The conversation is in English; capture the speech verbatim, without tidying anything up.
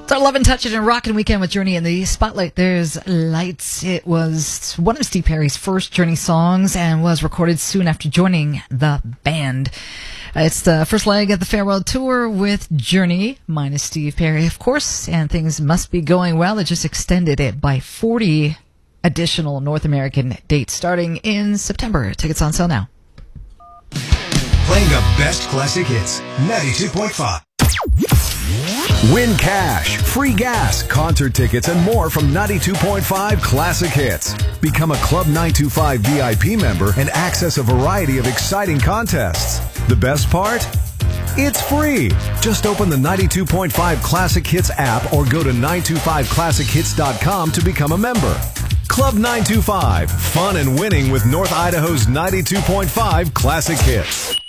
It's our Love and Touch It and Rockin' Weekend with Journey in the Spotlight. There's Lights. It was one of Steve Perry's first Journey songs and was recorded soon after joining the band. It's the first leg of the farewell tour with Journey, minus Steve Perry, of course, and things must be going well. It just extended it by forty additional North American dates starting in September. Tickets on sale now. Playing the best classic hits, ninety-two point five. Win cash, free gas, concert tickets, and more from ninety-two point five Classic Hits. Become a Club nine two five V I P member and access a variety of exciting contests. The best part? It's free. Just open the ninety-two point five Classic Hits app or go to nine two five classic hits dot com to become a member. Club nine two five, fun and winning with North Idaho's ninety-two point five Classic Hits.